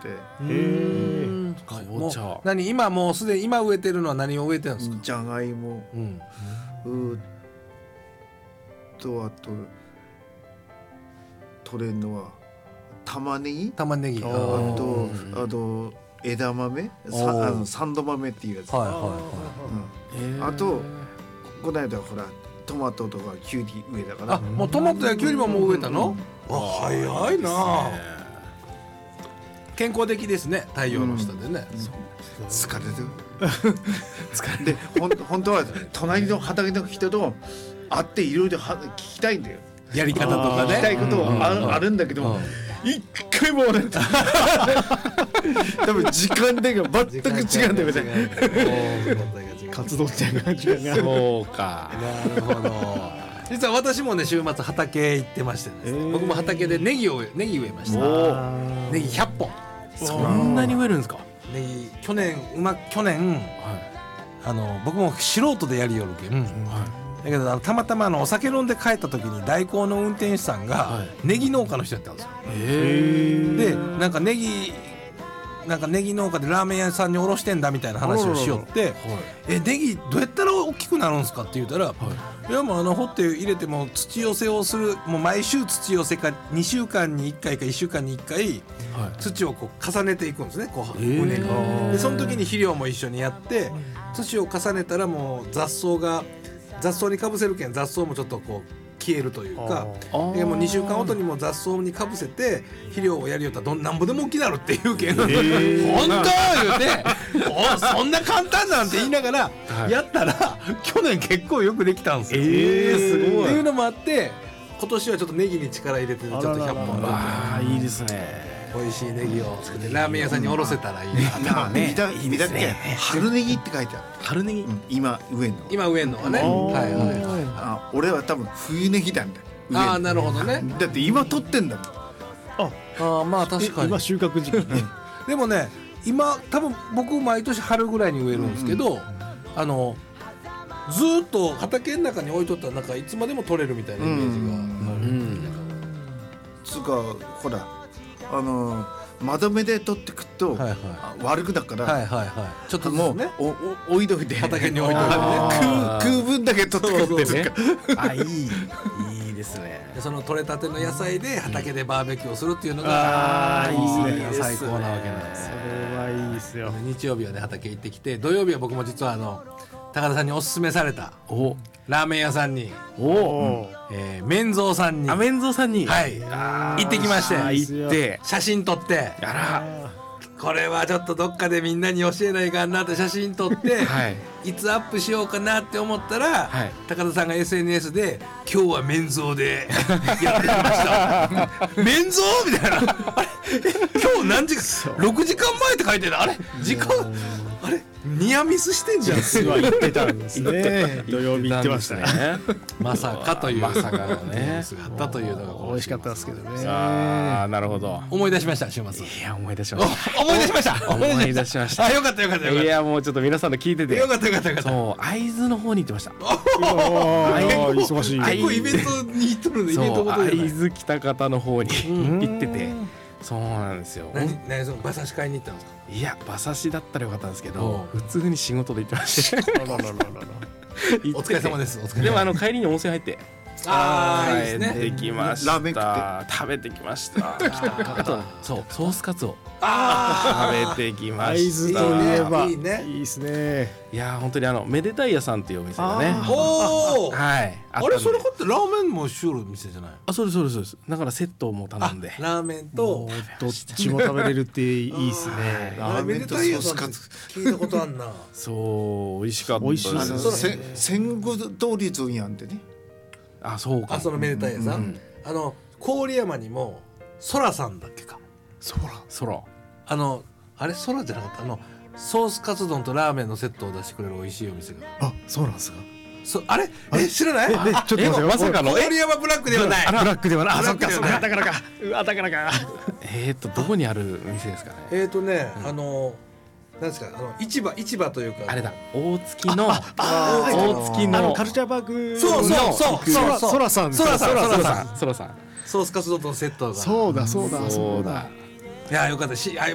かぼちゃ。 何今もうすでに今植えてるのは何を植えてるんですか？ じゃがいも、あと取れるのは玉ねぎ、 玉ねぎ、 あと枝豆、サンド豆っていうやつ、あとこの間ほらトマトとかキュウリ植えたから。 もうトマトやキュウリももう植えたの？早いな。健康的ですね、太陽の下でね。 疲れてるで本当は隣の畑の人と会っていろいろ聞きたいんだよ、 やり方とかね、 聞きたいことはあるんだけど、一回も俺多分時間でが全く違うんだよね。 活動時間がそうか。 なるほど。実は私もね週末畑行ってましてですね、僕も畑でネギ植えました。ネギ100本。 そんなに植えるんですか？ ネギ去年、僕も素人でやりよるけん、だけどたまたまお酒飲んで帰った時に代行の運転手さんがネギ農家の人やったんですよ。でなんかネギ農家でラーメン屋さんに卸してんだみたいな話をしよって、ネギどうやったら大きくなるんですかって言ったら、いやもう掘って入れても土寄せをする、もう毎週土寄せか2週間に1回か1週間に1回土をこう重ねていくんですね、こう畝に。でその時に肥料も一緒にやって土を重ねたらもう雑草にかぶせるけん雑草もちょっとこう消えるというか、でもう2週間ごとにも雑草にかぶせて肥料をやりよったらなんぼでも大きなるっていうけん、本当言うてそんな簡単なんて言いながらやったら、去年結構よくできたんですよ。すごいっていうのもあって今年はちょっとネギに力入れてちょっと100本いいですね。 美味しいネギを作ってラーメン屋さんにおろせたらいいな。 見たっけ？春ネギって書いてある。 春ネギ？ 今植えんのはね。 俺は多分冬ネギなんだ。 なるほどね。 だって今取ってんだもん。 まあ確かに今収穫時期。 でもね今多分僕毎年春ぐらいに植えるんですけど、ずーっと畑の中に置いとったらなんかいつまでも取れるみたいなイメージが。 つうかほら窓目で取ってくと悪くなるから、 ちょっともう置いといて畑に置いといて食う分だけ取ってくってね。 いいですね。 その取れたての野菜で畑でバーベキューをするっていうのが最高なわけなんです。 それはいいですよ。 日曜日はね畑行ってきて、土曜日は僕も実は高田さんにおすすめされたラーメン屋さんに麺蔵さんに行ってきまして、 行って写真撮って、これはちょっとどっかでみんなに教えないかなって写真撮って、いつアップしようかなって思ったら、高田さんが SNS で今日は麺蔵でやってきました麺蔵みたいなあれ今日何時間6時間前って書いてる、あれ時間あれニアミスしてんじゃん。 言ってたんですね。土曜日言ってましたね。 まさかという姿があったというのが美味しかったですけどね。 なるほど。思い出しました週末。 いや思い出しました。 思い出しました。 思い出しました。 よかったよかったよかった。 いやもうちょっと皆さんの聞いてて。 よかったよかったよかった。 そう会津の方に行ってました。 忙しい。結構イベントに行っとるの。イベントごとで。 会津北方の方に行ってて。そうなんですよ。 何その馬刺し買いに行ったんですか？ いや馬刺しだったらよかったんですけど、普通に仕事で行ってまして。 お疲れ様です。 でも帰りに温泉入って。 いいですね。 帰ってきました。 ラーメン食べてきました。あとそうソースカツを食べてきました。 会津といえばいいですね。いや本当にめでたい屋さんっていうお店がね。 はい。あれそれかってラーメンもしよる店じゃない？ そうです。だからセットも頼んで。 ラーメンとどっちも食べれるっていいですね。 ラーメンとソースカツ聞いたことあんな。 そう美味しかったです。 戦後通り沿いやんでね。 そうか。そのめでたい屋さん。郡山にも空さんだっけか。 空。 あれ空じゃなかった。ソースカツ丼とラーメンのセットを出してくれる美味しいお店が。 そうなんですか。 あれ知らない？ ちょっと待ってまさかの郡山ブラックではない。 ブラックではない。そっかだからか。どこにある店ですかね。 なんですか市場というかあれだ大月のカルチャーパークそう空さんソースカツ丼とセットがそうだいやよかったし